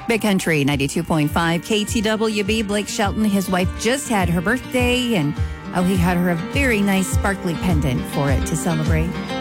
Big Country 92.5 KTWB. Blake Shelton, his wife, just had her birthday, and he had her a very nice sparkly pendant for it to celebrate.